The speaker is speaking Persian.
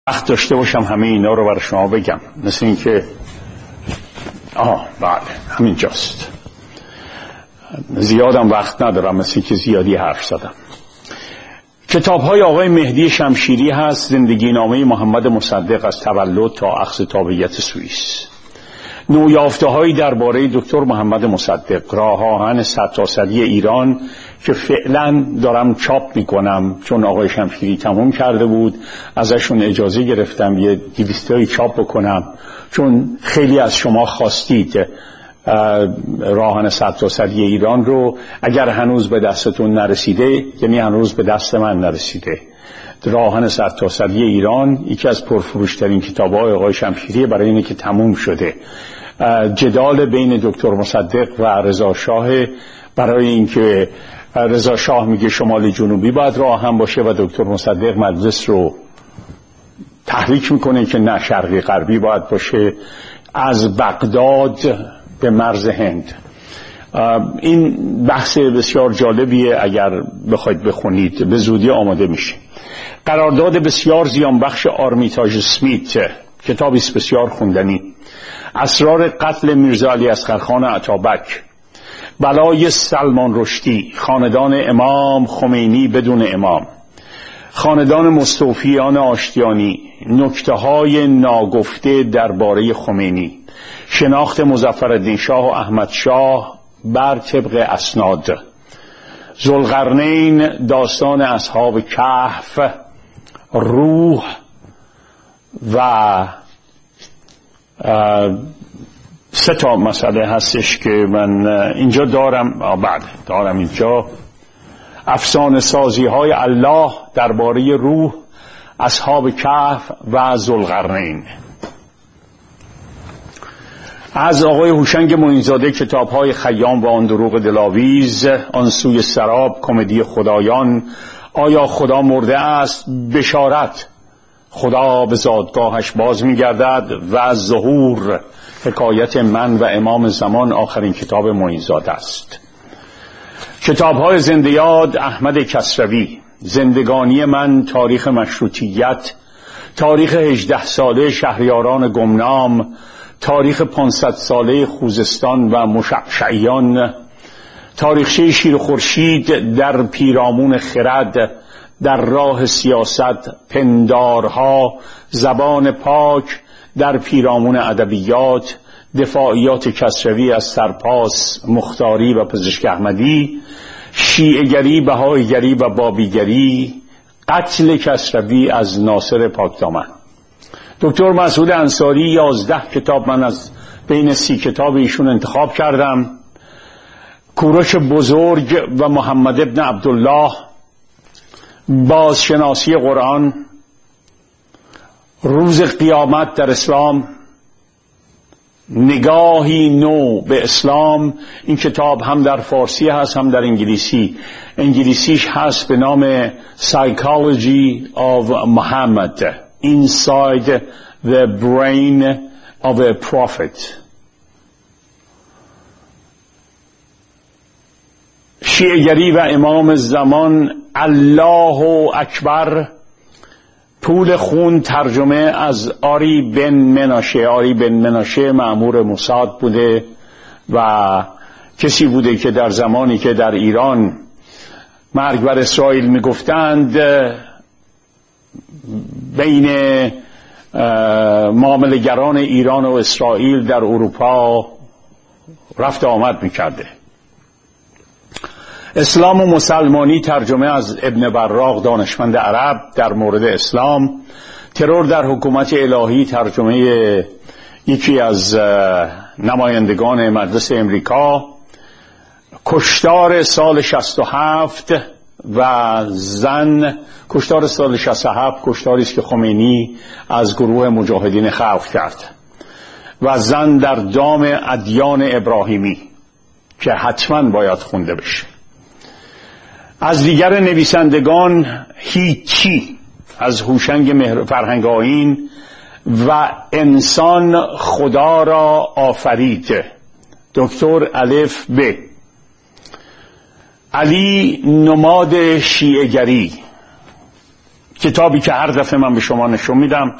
وقت داشته باشم همه اینا رو برای شما بگم، مثل این که بله همین جاست. زیادم وقت ندارم، مثل این که زیادی حرف زدم. کتاب های آقای مهدی شمشیری هست. زندگی نامه محمد مصدق از تولد تا اخذ تابعیت سوئیس. نویافته هایی درباره دکتر محمد مصدق. راه آهن سرتاسری ایران که فعلا دارم چاپ میکنم، چون آقای شمشیری تموم کرده بود ازشون اجازه گرفتم یه 200 چاپ بکنم، چون خیلی از شما خواستید راه آهن سرتاسری ایران رو. اگر هنوز به دستتون نرسیده، یعنی هنوز به دست من نرسیده، راه آهن سرتاسری ایران یکی از پرفروشترین کتاب‌های آقای شمشیری، برای اینه که تموم شده. جدال بین دکتر مصدق و رضا شاه، برای اینکه رضا شاه میگه شمال جنوبی باید راه آهن باشه و دکتر مصدق مجلس رو تحریک میکنه که نه، شرقی غربی باید باشه، از بغداد به مرز هند. این بحث بسیار جالبیه، اگر بخواید بخونید به زودی آماده میشه. قرارداد بسیار زیانبخش آرمیتاژ اسمیت، کتابی است بسیار خوندنی. اسرار قتل میرزا علی اصغرخان عطابک. بلای سلمان رشدی. خاندان امام خمینی بدون امام. خاندان مستوفیان آشتیانی. نکته‌های ناگفته درباره خمینی. شناخت مظفرالدین شاه و احمد شاه بر طبق اسناد. ذوالقرنین. داستان اصحاب کهف. روح و 3 مسئله هستش که من اینجا دارم. دارم اینجا افسانه سازی های الله درباره روح، اصحاب کهف و ذوالقرنین. از آقای هوشنگ معینزاده کتاب های خیام و آن دروغ دلاویز. آن سوی سراب. کمدی خدایان. آیا خدا مرده است؟ بشارت، خدا به زادگاهش باز می‌گردد. و ظهور، حکایت من و امام زمان، آخرین کتاب معینزاده است. کتاب‌های زنده یاد احمد کسروی. زندگانی من. تاریخ مشروطیت. تاریخ 18 ساله شهریاران گمنام. تاریخ 500 ساله خوزستان و مشعشعیان. تاریخچه شیر خورشید در پیرامون خرد. در راه سیاست. پندارها. زبان پاک در پیرامون ادبیات. دفاعیات کسروی از سرپاس، مختاری و پزشک احمدی. شیعه‌گری، بهائی‌گری و بابیگری. قتل کسروی از ناصر پاکدامن. دکتر مسعود انصاری 11 کتاب من از بین 30 کتاب ایشون انتخاب کردم. کوروش بزرگ و محمد ابن عبدالله. بازشناسی قرآن. روز قیامت در اسلام. نگاهی نو به اسلام. این کتاب هم در فارسی هست هم در انگلیسی. انگلیسیش هست به نام Psychology of Muhammad Inside the Brain of a Prophet. شیعه‌گری و امام زمان. الله اکبر. پول خون، ترجمه از آری بن مناشه. آری بن مناشه مأمور موساد بوده و کسی بوده که در زمانی که در ایران مرگ بر اسرائیل میگفتند، بین معامله‌گران ایران و اسرائیل در اروپا رفت آمد میکرده. اسلام و مسلمانی، ترجمه از ابن براق دانشمند عرب در مورد اسلام. ترور در حکومت الهی، ترجمه یکی از نمایندگان مجلس امریکا. کشتار سال 67 و زن. کشتار سال 67 کشتاری است که خمینی از گروه مجاهدین خلق کرد. و زن در دام ادیان ابراهیمی که حتما باید خونده بشه. از دیگر نویسندگان هیچی از هوشنگ فرهنگ آیین و انسان خدا را آفرید. دکتر الف ب. علی نماد شیعه‌گری. کتابی که هر دفعه من به شما نشون میدم